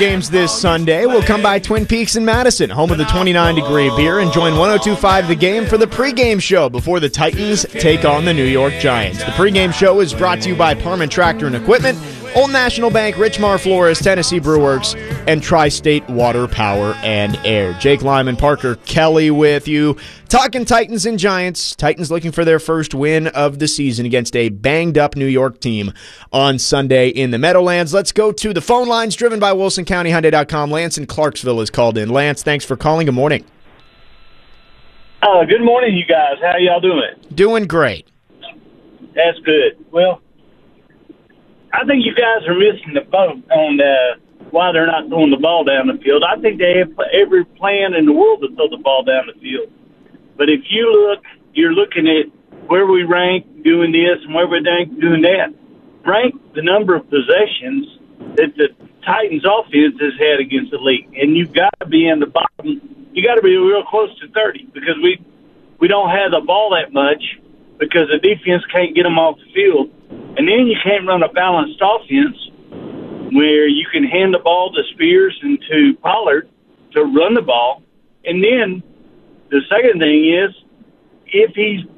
Games this Sunday. We'll come by Twin Peaks in Madison, home of the 29-degree beer, and join 102.5 The Game for the pregame show before the Titans take on the New York Giants. The pregame show is brought to you by Parman Tractor and Equipment, Old National Bank, Richmar Flores, Tennessee Brewworks, and Tri-State Water, Power, and Air. Jake Lyman, Parker Kelly with you. Talking Titans and Giants. Titans looking for their first win of the season against a banged-up New York team on Sunday in the Meadowlands. Let's go to the phone lines driven by WilsonCountyHyundai.com. Lance in Clarksville is called in. Lance, thanks for calling. Good morning. Good morning, you guys. How y'all doing? Doing great. That's good. Well, I think you guys are missing the boat on why they're not throwing the ball down the field. I think they have every plan in the world to throw the ball down the field. But if you look, you're looking at where we rank doing this and where we rank doing that. Rank the number of possessions that the Titans offense has had against the league. And you've got to be in the bottom. You got to be real close to 30 because we don't have the ball that much because the defense can't get them off the field. And then you can't run a balanced offense where you can hand the ball to Spears and to Pollard to run the ball. And then the second thing is if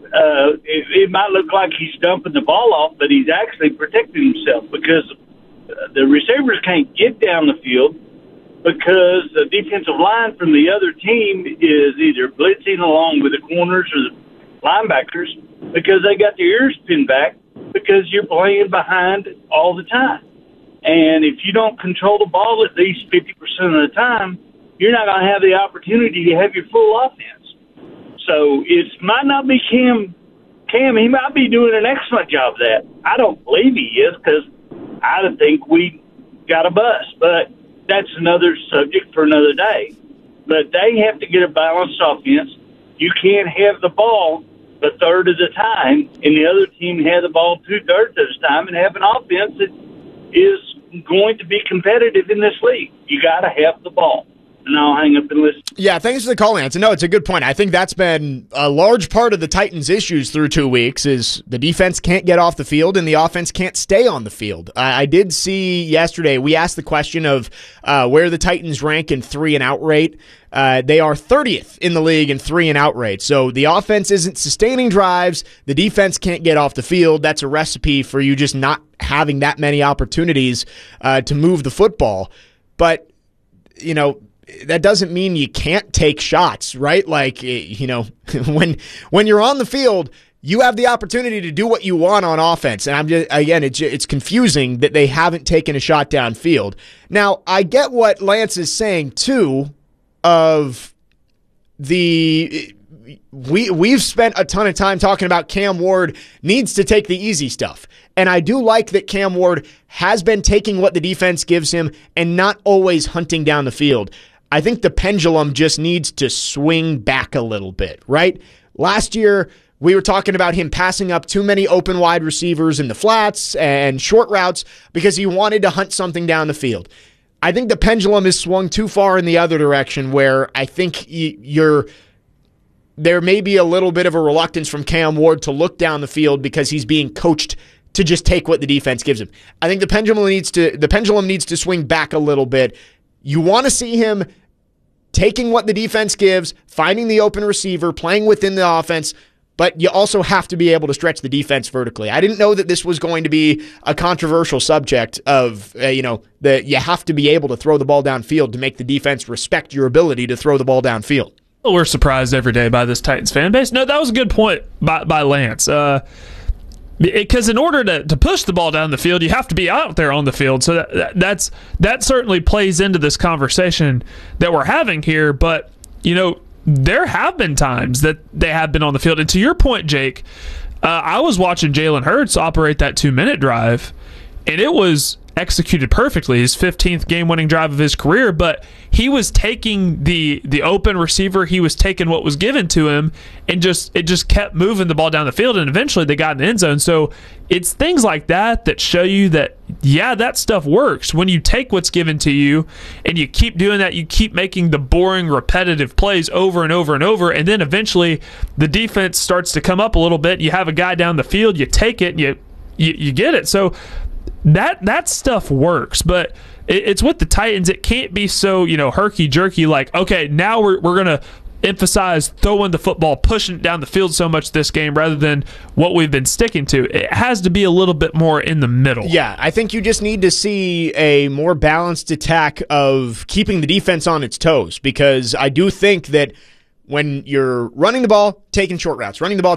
it might look like he's dumping the ball off, but he's actually protecting himself because the receivers can't get down the field because the defensive line from the other team is either blitzing along with the corners or the linebackers because they got their ears pinned back because you're playing behind all the time. And if you don't control the ball at least 50% of the time, you're not going to have the opportunity to have your full offense. So it might not be Cam. He might be doing an excellent job of that. I don't believe he is because I think we got a bust. But that's another subject for another day. But they have to get a balanced offense. You can't have the ball a third of the time, and the other team has the ball 2/3 of the time and have an offense that is going to be competitive in this league. You got to have the ball. And I'll hang up and listen. Yeah, thanks for the call, Lance. No, it's a good point. I think that's been a large part of the Titans' issues through 2 weeks is the defense can't get off the field and the offense can't stay on the field. I did see yesterday, we asked the question of where the Titans rank in 3-and-out rate. They are 30th in the league in 3-and-out rate. So the offense isn't sustaining drives. The defense can't get off the field. That's a recipe for you just not having that many opportunities to move the football. But, you know, that doesn't mean you can't take shots, right? Like, you know, when you're on the field, you have the opportunity to do what you want on offense. And I'm just, again, it's confusing that they haven't taken a shot downfield. Now, I get what Lance is saying too. We've spent a ton of time talking about Cam Ward needs to take the easy stuff. And I do like that Cam Ward has been taking what the defense gives him and not always hunting down the field. I think the pendulum just needs to swing back a little bit, right? Last year, we were talking about him passing up too many open wide receivers in the flats and short routes because he wanted to hunt something down the field. I think the pendulum is swung too far in the other direction where I think there may be a little bit of a reluctance from Cam Ward to look down the field because he's being coached to just take what the defense gives him. I think the pendulum needs to swing back a little bit. You want to see him taking what the defense gives, finding the open receiver, playing within the offense, but you also have to be able to stretch the defense vertically. I didn't know that this was going to be a controversial subject of, that you have to be able to throw the ball downfield to make the defense respect your ability to throw the ball downfield. Well, we're surprised every day by this Titans fan base. No, that was a good point by Lance. Because in order to push the ball down the field, you have to be out there on the field. So that certainly plays into this conversation that we're having here. But, there have been times that they have been on the field. And to your point, Jake, I was watching Jalen Hurts operate that 2-minute drive, and it was executed perfectly, his 15th game-winning drive of his career, but he was taking the open receiver, he was taking what was given to him, and it just kept moving the ball down the field, and eventually they got in the end zone. So it's things like that show you that, yeah, that stuff works. When you take what's given to you and you keep doing that, you keep making the boring, repetitive plays over and over and over, and then eventually the defense starts to come up a little bit, you have a guy down the field, you take it, and you get it. So that stuff works, but it's with the Titans. It can't be so, herky-jerky like, okay, now we're going to emphasize throwing the football, pushing it down the field so much this game rather than what we've been sticking to. It has to be a little bit more in the middle. Yeah, I think you just need to see a more balanced attack of keeping the defense on its toes, because I do think that when you're running the ball, taking short routes,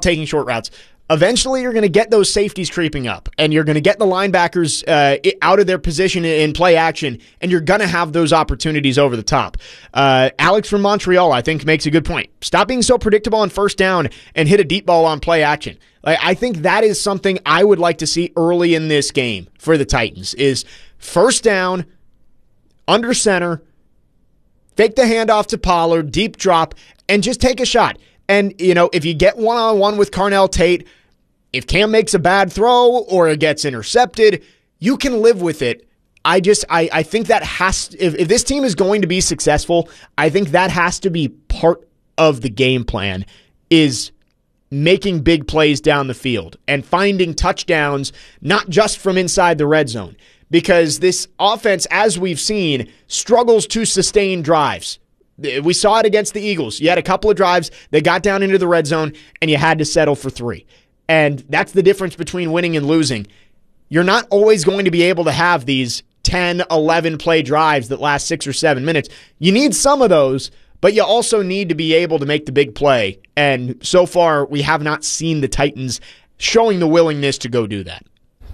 eventually you're going to get those safeties creeping up, and you're going to get the linebackers out of their position in play action, and you're going to have those opportunities over the top. Alex from Montreal, I think, makes a good point. Stop being so predictable on first down and hit a deep ball on play action. I think that is something I would like to see early in this game for the Titans, is first down, under center, fake the handoff to Pollard, deep drop, and just take a shot. And, if you get one-on-one with Carnell Tate, if Cam makes a bad throw or it gets intercepted, you can live with it. I think that if this team is going to be successful, I think that has to be part of the game plan, is making big plays down the field and finding touchdowns, not just from inside the red zone. Because this offense, as we've seen, struggles to sustain drives. We saw it against the Eagles. You had a couple of drives that got down into the red zone, and you had to settle for 3. And that's the difference between winning and losing. You're not always going to be able to have these 10, 11 play drives that last 6 or 7 minutes. You need some of those, but you also need to be able to make the big play. And so far, we have not seen the Titans showing the willingness to go do that.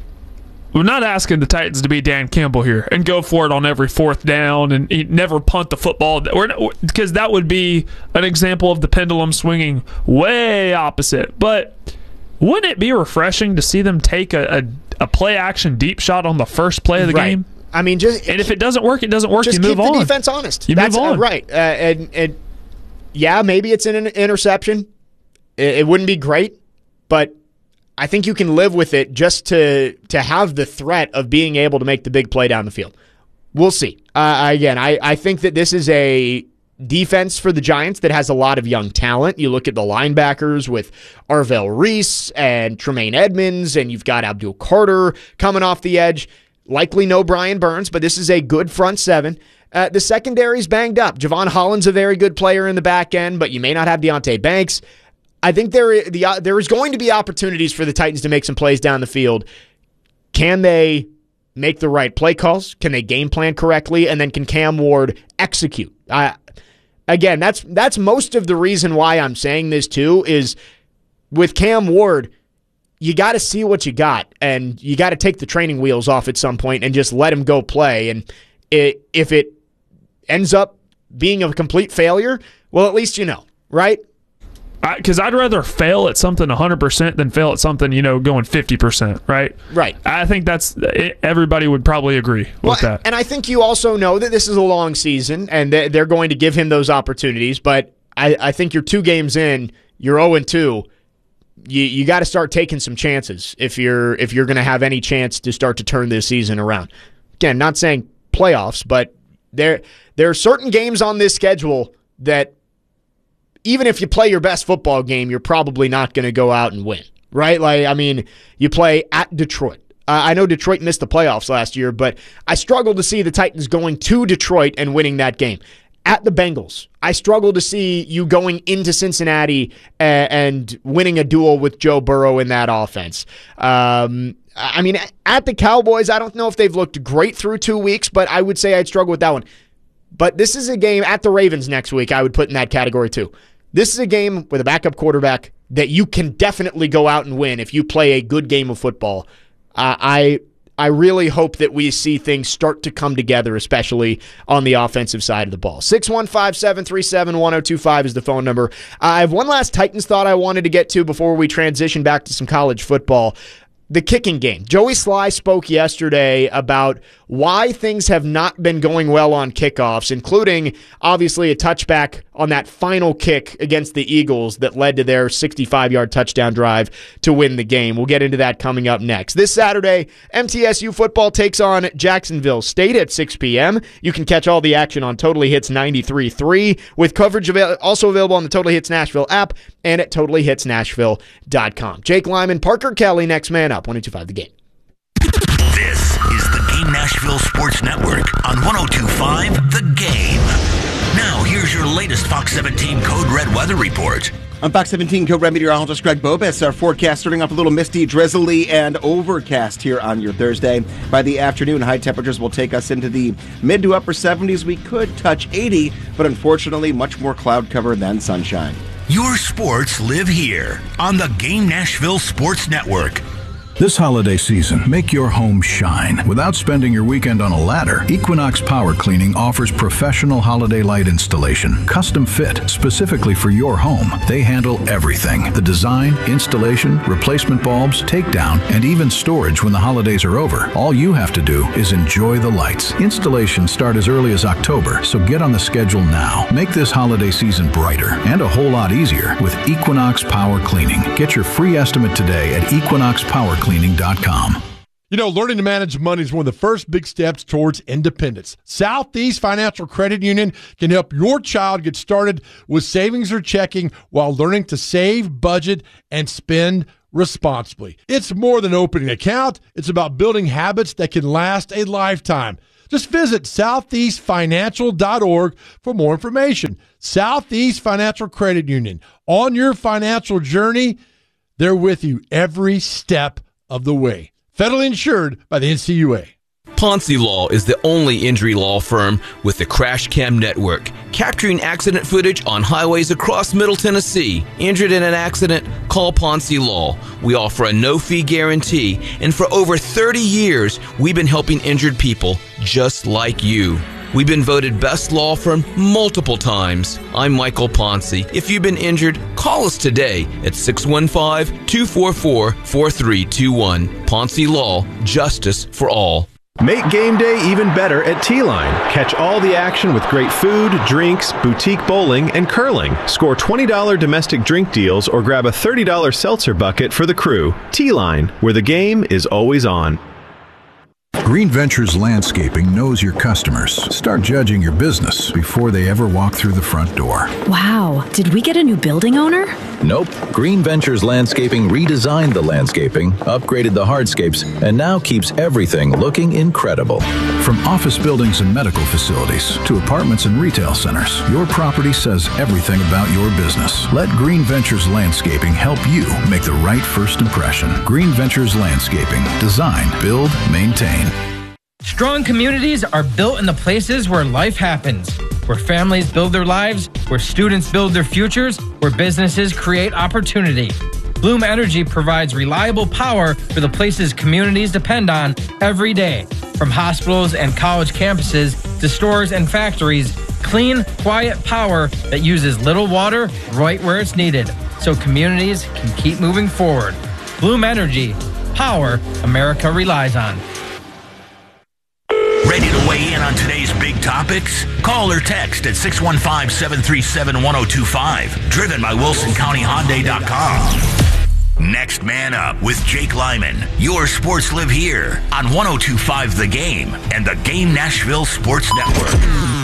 We're not asking the Titans to be Dan Campbell here and go for it on every fourth down and never punt the football, because that would be an example of the pendulum swinging way opposite. But wouldn't it be refreshing to see them take a play-action deep shot on the first play of the game? I mean, and if it doesn't work, it doesn't work. Just you move on. Keep the defense honest. Move on. Right. And yeah, maybe it's an interception. It wouldn't be great, but I think you can live with it just to have the threat of being able to make the big play down the field. We'll see. Again, I think that this is a defense for the Giants that has a lot of young talent. You look at the linebackers with Arvell Reese and Tremaine Edmonds, and you've got Abdul Carter coming off the edge. Likely no Brian Burns, but this is a good front seven. The secondary's banged up. Javon Holland's a very good player in the back end, but you may not have Deonte Banks. I think there is going to be opportunities for the Titans to make some plays down the field. Can they make the right play calls? Can they game plan correctly? And then can Cam Ward execute? Again, that's most of the reason why I'm saying this too, is with Cam Ward, you got to see what you got, and you got to take the training wheels off at some point and just let him go play. And if it ends up being a complete failure, well, at least you know, right? Because I'd rather fail at something 100% than fail at something, going 50%, right? Right. I think everybody would probably agree with that. And I think you also know that this is a long season, and they're going to give him those opportunities, but I think you're 2 games in, you're 0-2, you got to start taking some chances if you're going to have any chance to start to turn this season around. Again, not saying playoffs, but there are certain games on this schedule that even if you play your best football game, you're probably not going to go out and win, right? You play at Detroit. I know Detroit missed the playoffs last year, but I struggle to see the Titans going to Detroit and winning that game. At the Bengals, I struggle to see you going into Cincinnati and winning a duel with Joe Burrow in that offense. At the Cowboys, I don't know if they've looked great through 2 weeks, but I would say I'd struggle with that one. But this is a game at the Ravens next week I would put in that category too. This is a game with a backup quarterback that you can definitely go out and win if you play a good game of football. I really hope that we see things start to come together, especially on the offensive side of the ball. 615-737-1025 is the phone number. I have one last Titans thought I wanted to get to before we transition back to some college football. The kicking game. Joey Sly spoke yesterday about why things have not been going well on kickoffs, including, obviously, a touchback on that final kick against the Eagles that led to their 65-yard touchdown drive to win the game. We'll get into that coming up next. This Saturday, MTSU football takes on Jacksonville State at 6 p.m. You can catch all the action on Totally Hits 93.3 with coverage also available on the Totally Hits Nashville app and at TotallyHitsNashville.com. Jake Lyman, Parker Kelly, next man up. 102.5 The Game. This is the Game Nashville Sports Network on 102.5 The Game. Now, here's your latest Fox 17 Code Red weather report. I'm Fox 17 Code Red meteorologist Greg Bobis. Our forecast starting off a little misty, drizzly, and overcast here on your Thursday. By the afternoon, high temperatures will take us into the mid to upper 70s. We could touch 80, but unfortunately, much more cloud cover than sunshine. Your sports live here on the Game Nashville Sports Network. This holiday season, make your home shine without spending your weekend on a ladder. Equinox Power Cleaning offers professional holiday light installation, custom fit specifically for your home. They handle everything: the design, installation, replacement bulbs, takedown, and even storage when the holidays are over. All you have to do is enjoy the lights. Installations start as early as October, so get on the schedule now. Make this holiday season brighter and a whole lot easier with Equinox Power Cleaning. Get your free estimate today at equinoxpowercleaning.com. You know, learning to manage money is one of the first big steps towards independence. Southeast Financial Credit Union can help your child get started with savings or checking while learning to save, budget, and spend responsibly. It's more than opening an account. It's about building habits that can last a lifetime. Just visit southeastfinancial.org for more information. Southeast Financial Credit Union. On your financial journey, they're with you every step of the way. Federally insured by the NCUA. Ponzi Law is the only injury law firm with the Crash Cam Network, capturing accident footage on highways across Middle Tennessee. Injured in an accident? Call Ponzi Law. We offer a no-fee guarantee, and for over 30 years, we've been helping injured people just like you. We've been voted best law firm multiple times. I'm Michael Ponzi. If you've been injured, call us today at 615-244-4321. Ponzi Law, justice for all. Make game day even better at T-Line. Catch all the action with great food, drinks, boutique bowling, and curling. Score $20 domestic drink deals or grab a $30 seltzer bucket for the crew. T-Line, where the game is always on. Green Ventures Landscaping knows your customers. Start judging your business before they ever walk through the front door. Wow, did we get a new building owner? Nope. Green Ventures Landscaping redesigned the landscaping, upgraded the hardscapes, and now keeps everything looking incredible. From office buildings and medical facilities to apartments and retail centers, your property says everything about your business. Let Green Ventures Landscaping help you make the right first impression. Green Ventures Landscaping. Design, build, maintain. Strong communities are built in the places where life happens, where families build their lives, where students build their futures, where businesses create opportunity. Bloom Energy provides reliable power for the places communities depend on every day. From hospitals and college campuses to stores and factories, clean, quiet power that uses little water right where it's needed, so communities can keep moving forward. Bloom Energy, power America relies on. Ready to weigh in on today's big topics? Call or text at 615-737-1025. Driven by WilsonCountyHyundai.com. Next Man Up with Jake Lyman. Your sports live here on 102.5 The Game and the Game Nashville Sports Network.